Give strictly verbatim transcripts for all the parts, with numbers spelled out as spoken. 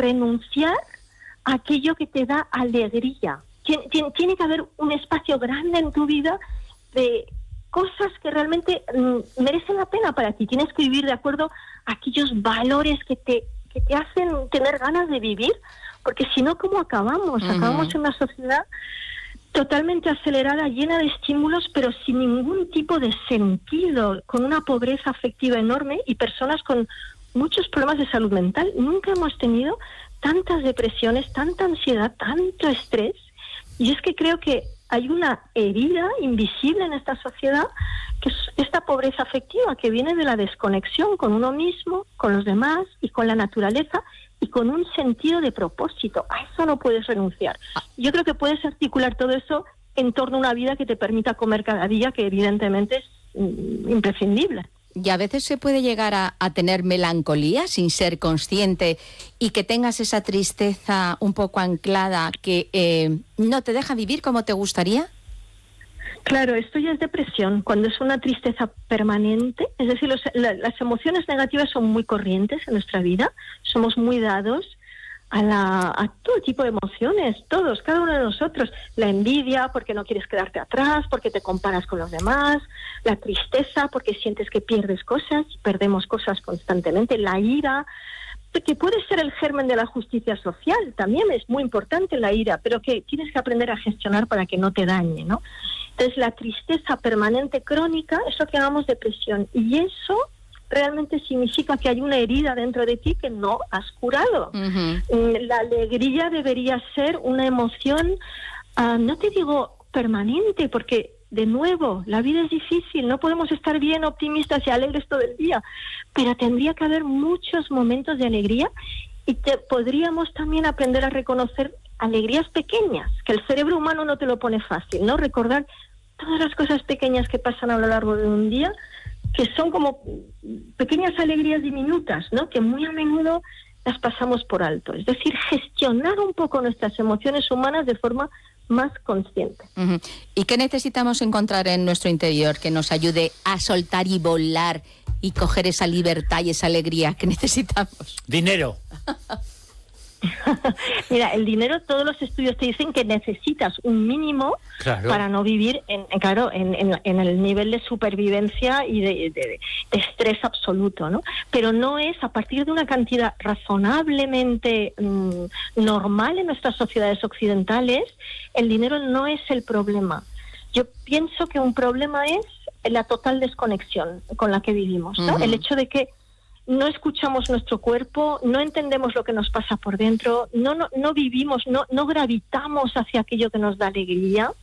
renunciar a aquello que te da alegría. Tiene, tiene, tiene que haber un espacio grande en tu vida de cosas que realmente mm, merecen la pena para ti. Tienes que vivir de acuerdo a aquellos valores que te, que te hacen tener ganas de vivir, porque si no, ¿cómo acabamos? Uh-huh. Acabamos en una sociedad totalmente acelerada, llena de estímulos, pero sin ningún tipo de sentido, con una pobreza afectiva enorme y personas con muchos problemas de salud mental. Nunca hemos tenido tantas depresiones, tanta ansiedad, tanto estrés. Y es que creo que hay una herida invisible en esta sociedad, que es esta pobreza afectiva que viene de la desconexión con uno mismo, con los demás y con la naturaleza, y con un sentido de propósito. A eso no puedes renunciar. Yo creo que puedes articular todo eso en torno a una vida que te permita comer cada día, que evidentemente es mm, imprescindible. Y a veces se puede llegar a, a tener melancolía sin ser consciente, y que tengas esa tristeza un poco anclada que eh, no te deja vivir como te gustaría. Claro, esto ya es depresión, cuando es una tristeza permanente. Es decir, los, la, las emociones negativas son muy corrientes en nuestra vida, somos muy dados a, la, a todo tipo de emociones, todos, cada uno de nosotros. La envidia, porque no quieres quedarte atrás, porque te comparas con los demás. La tristeza, porque sientes que pierdes cosas, perdemos cosas constantemente. La ira, que puede ser el germen de la justicia social, también es muy importante la ira, pero que tienes que aprender a gestionar para que no te dañe, ¿no? Entonces, la tristeza permanente crónica es lo que llamamos depresión, y eso realmente significa que hay una herida dentro de ti que no has curado. Uh-huh. La alegría debería ser una emoción, uh, no te digo permanente, porque de nuevo, la vida es difícil, no podemos estar bien optimistas y alegres todo el día, pero tendría que haber muchos momentos de alegría, y te, podríamos también aprender a reconocer alegrías pequeñas, que el cerebro humano no te lo pone fácil, ¿no? Recordar todas las cosas pequeñas que pasan a lo largo de un día, que son como pequeñas alegrías diminutas, ¿no? Que muy a menudo las pasamos por alto. Es decir, gestionar un poco nuestras emociones humanas de forma más consciente. Uh-huh. ¿Y qué necesitamos encontrar en nuestro interior que nos ayude a soltar y volar y coger esa libertad y esa alegría que necesitamos? Dinero. Mira, el dinero, todos los estudios te dicen que necesitas un mínimo, claro, para no vivir en, en claro en, en, en el nivel de supervivencia y de, de, de estrés absoluto, ¿no? Pero no es a partir de una cantidad razonablemente mmm, normal en nuestras sociedades occidentales. El dinero no es el problema. Yo pienso que un problema es la total desconexión con la que vivimos, ¿no? Uh-huh. El hecho de que no escuchamos nuestro cuerpo, no entendemos lo que nos pasa por dentro, no, no, no vivimos, no, no gravitamos hacia aquello que nos da alegría.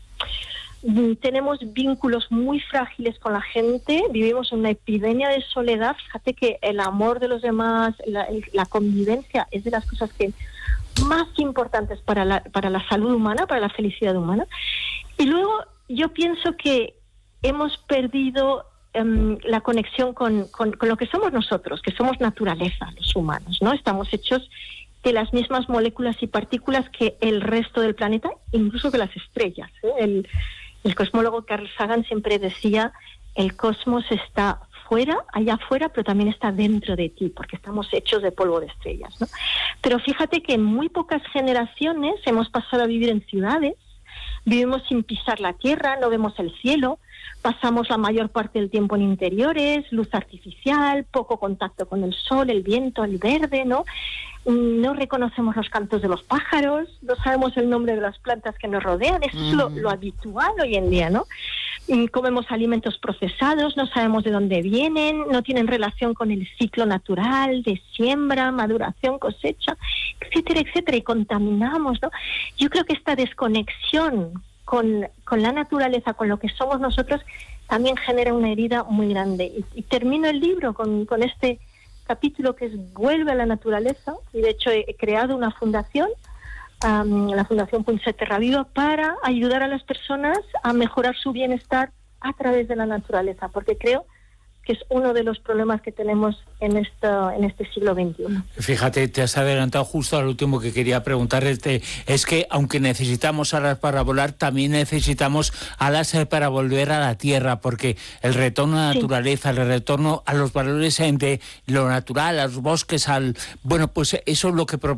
Tenemos vínculos muy frágiles con la gente, vivimos una epidemia de soledad. Fíjate que el amor de los demás, la, la convivencia es de las cosas que más importantes para la, para la salud humana, para la felicidad humana. Y luego yo pienso que hemos perdido la conexión con, con, con lo que somos nosotros, que somos naturaleza, los humanos, ¿no? Estamos hechos de las mismas moléculas y partículas que el resto del planeta, incluso que las estrellas, ¿eh? El, el cosmólogo Carl Sagan siempre decía, el cosmos está fuera, allá afuera, pero también está dentro de ti, porque estamos hechos de polvo de estrellas, ¿no? Pero fíjate que en muy pocas generaciones hemos pasado a vivir en ciudades, vivimos sin pisar la tierra, no vemos el cielo, pasamos la mayor parte del tiempo en interiores, luz artificial, poco contacto con el sol, el viento, el verde, ¿no? No reconocemos los cantos de los pájaros, no sabemos el nombre de las plantas que nos rodean, eso es lo, lo habitual hoy en día, ¿no? Comemos alimentos procesados, no sabemos de dónde vienen, no tienen relación con el ciclo natural de siembra, maduración, cosecha, etcétera, etcétera, y contaminamos, ¿no? Yo creo que esta desconexión con, con la naturaleza, con lo que somos nosotros, también genera una herida muy grande. Y, y termino el libro con, con este capítulo que es Vuelve a la naturaleza, y de hecho he, he creado una fundación, Um, la Fundación Punset Terra Viva, para ayudar a las personas a mejorar su bienestar a través de la naturaleza, porque creo que es uno de los problemas que tenemos en esto, en este siglo veintiuno. Fíjate, te has adelantado justo al último que quería preguntar. Este, es que aunque necesitamos alas para volar, también necesitamos alas para volver a la tierra, porque el retorno a la sí. naturaleza, el retorno a los valores de lo natural, a los bosques, al bueno, pues eso es lo que